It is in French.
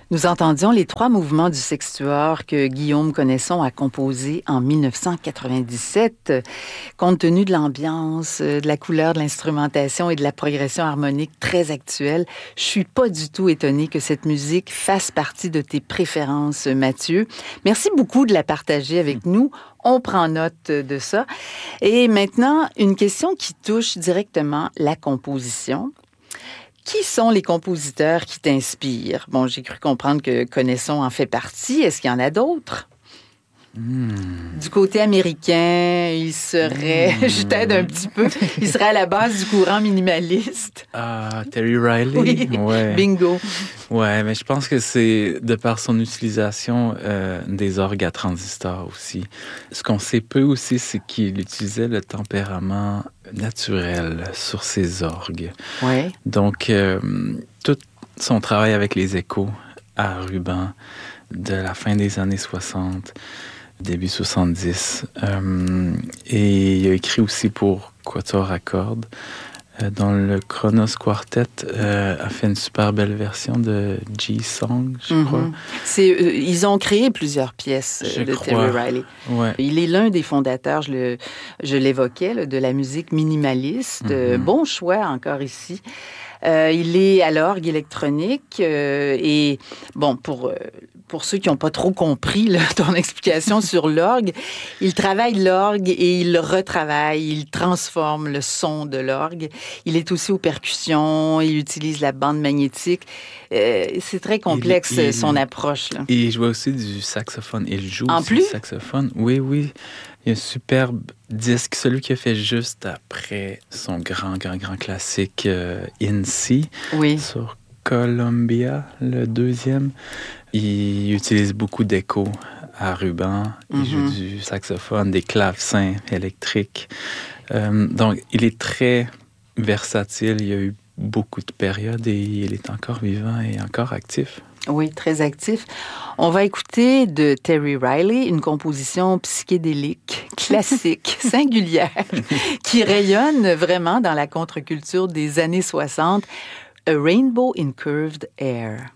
Nous entendions les 3 mouvements du sextuor que Guillaume Connaisson a composé en 1997. Compte tenu de l'ambiance, de la couleur de l'instrumentation et de la progression harmonique très actuelle, je suis pas du tout étonnée que cette musique fasse partie de tes préférences, Mathieu. Merci beaucoup de la partager avec nous. On prend note de ça. Et maintenant, une question qui touche directement la composition. Qui sont les compositeurs qui t'inspirent? Bon, j'ai cru comprendre que Connaisson en fait partie. Est-ce qu'il y en a d'autres? Du côté américain, il serait, je t'aide un petit peu, il serait à la base du courant minimaliste. Terry Riley? Oui, ouais. Bingo. Ouais, mais je pense que c'est de par son utilisation des orgues à transistors aussi. Ce qu'on sait peu aussi, c'est qu'il utilisait le tempérament naturel sur ses orgues. Ouais. Donc, tout son travail avec les échos à ruban de la fin des années 60, début 70. Et il a écrit aussi pour quatuor à cordes. Dans le Kronos Quartet, a fait une super belle version de G-Song, je crois. Ils ont créé plusieurs pièces de Terry Riley. Ouais. Il est l'un des fondateurs, je l'évoquais, là, de la musique minimaliste. Bon choix encore ici. Il est à l'orgue électronique et bon, pour ceux qui n'ont pas trop compris là, ton explication sur l'orgue, il travaille l'orgue et il le retravaille, il transforme le son de l'orgue. Il est aussi aux percussions, il utilise la bande magnétique. C'est très complexe son approche. Là. Et il joue aussi du saxophone. Il joue en aussi plus? du saxophone. Oui, oui. Il y a un superbe disque, celui qu'il a fait juste après son grand classique In C. Oui. Sur Columbia, le deuxième. Il utilise beaucoup d'échos à ruban. Il joue du saxophone, des clavecins électriques. Donc, il est très versatile. Il y a eu beaucoup de périodes et il est encore vivant et encore actif. Oui, très actif. On va écouter de Terry Riley une composition psychédélique, classique, singulière, qui rayonne vraiment dans la contre-culture des années 60, A Rainbow in Curved Air.